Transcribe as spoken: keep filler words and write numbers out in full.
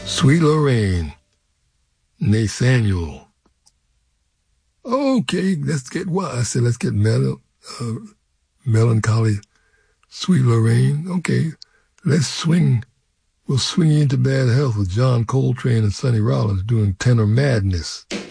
Sweet Lorraine, Nathaniel. Okay, let's get what? I said, let's get mel- uh, melancholy, Sweet Lorraine. Okay, let's swing. We'll swing you into bad health with John Coltrane and Sonny Rollins doing Tenor Madness.